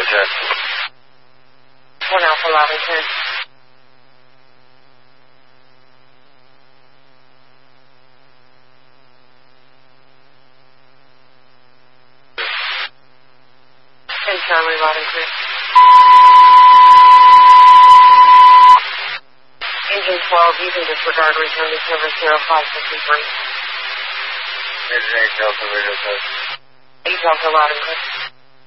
10. 1 Alpha loud and clear. And Charlie loud and clear. Engine 12, you can disregard, return to service 0553. Engine 8 Delta Radio Test. 8 Delta loud and clear.